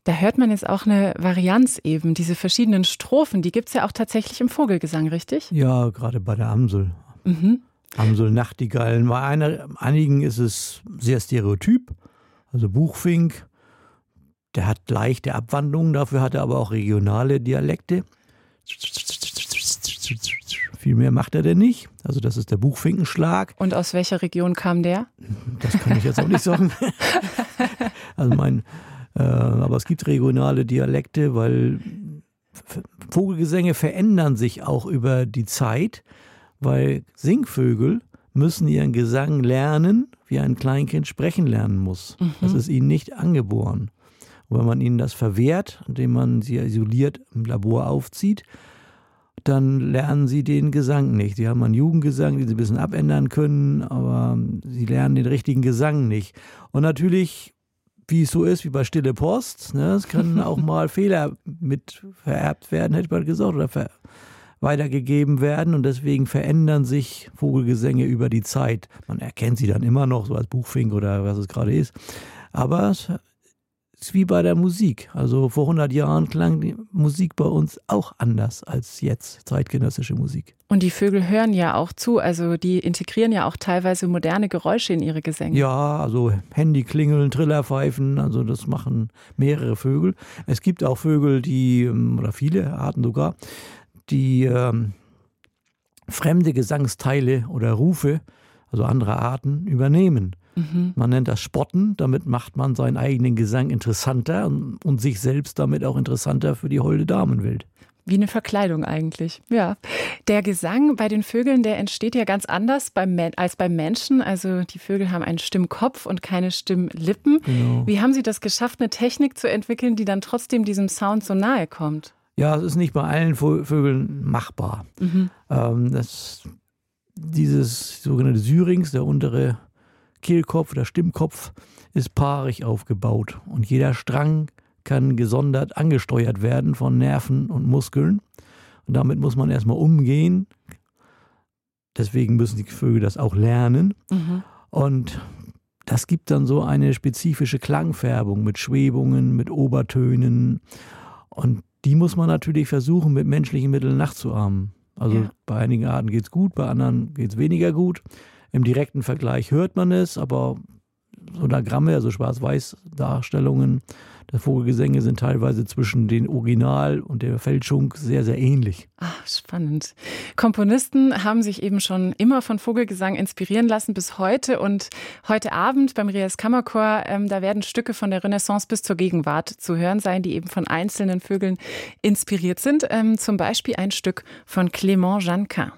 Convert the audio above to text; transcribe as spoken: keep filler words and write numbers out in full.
Da hört man jetzt auch eine Varianz eben, diese verschiedenen Strophen, die gibt es ja auch tatsächlich im Vogelgesang, richtig? Ja, gerade bei der Amsel. Mhm. Amsel, Nachtigallen. Bei einer, einigen ist es sehr stereotyp, also Buchfink, der hat leichte Abwandlungen, dafür hat er aber auch regionale Dialekte. Viel mehr macht er denn nicht. Also das ist der Buchfinkenschlag. Und aus welcher Region kam der? Das kann ich jetzt auch nicht sagen. Also mein, äh, aber es gibt regionale Dialekte, weil Vogelgesänge verändern sich auch über die Zeit, weil Singvögel müssen ihren Gesang lernen, wie ein Kleinkind sprechen lernen muss. Mhm. Das ist ihnen nicht angeboren. Und wenn man ihnen das verwehrt, indem man sie isoliert im Labor aufzieht, dann lernen sie den Gesang nicht. Sie haben einen Jugendgesang, den sie ein bisschen abändern können, aber sie lernen den richtigen Gesang nicht. Und natürlich, wie es so ist, wie bei Stille Post, ne, es können auch mal Fehler mit vererbt werden, hätte ich mal gesagt, oder ver- weitergegeben werden. Und deswegen verändern sich Vogelgesänge über die Zeit. Man erkennt sie dann immer noch, so als Buchfink oder was es gerade ist. Aber es ist wie bei der Musik. Also vor hundert Jahren klang die Musik bei uns auch anders als jetzt, zeitgenössische Musik. Und die Vögel hören ja auch zu, also die integrieren ja auch teilweise moderne Geräusche in ihre Gesänge. Ja, also Handyklingeln, Trillerpfeifen, also das machen mehrere Vögel. Es gibt auch Vögel, die, oder viele Arten sogar, die ähm, fremde Gesangsteile oder Rufe, also andere Arten, übernehmen. Mhm. Man nennt das Spotten, damit macht man seinen eigenen Gesang interessanter und, und sich selbst damit auch interessanter für die holde Damenwelt. Wie eine Verkleidung eigentlich, ja. Der Gesang bei den Vögeln, der entsteht ja ganz anders beim, als beim Menschen. Also die Vögel haben einen Stimmkopf und keine Stimmlippen. Genau. Wie haben Sie das geschafft, eine Technik zu entwickeln, die dann trotzdem diesem Sound so nahe kommt? Ja, es ist nicht bei allen Vögeln machbar. Mhm. Ähm, das, dieses sogenannte Syrinx, der untere Kehlkopf oder Stimmkopf, ist paarig aufgebaut. Und jeder Strang kann gesondert angesteuert werden von Nerven und Muskeln. Und damit muss man erstmal umgehen. Deswegen müssen die Vögel das auch lernen. Mhm. Und das gibt dann so eine spezifische Klangfärbung mit Schwebungen, mit Obertönen. Und die muss man natürlich versuchen, mit menschlichen Mitteln nachzuahmen. Also ja. Bei einigen Arten geht es gut, bei anderen geht es weniger gut. Im direkten Vergleich hört man es, aber Sonogramme, also Schwarz-Weiß-Darstellungen der Vogelgesänge sind teilweise zwischen den Original und der Fälschung sehr, sehr ähnlich. Ach, spannend. Komponisten haben sich eben schon immer von Vogelgesang inspirieren lassen bis heute. Und heute Abend beim Rias Kammerchor, ähm, da werden Stücke von der Renaissance bis zur Gegenwart zu hören sein, die eben von einzelnen Vögeln inspiriert sind. Ähm, zum Beispiel ein Stück von Clément Jeannequin.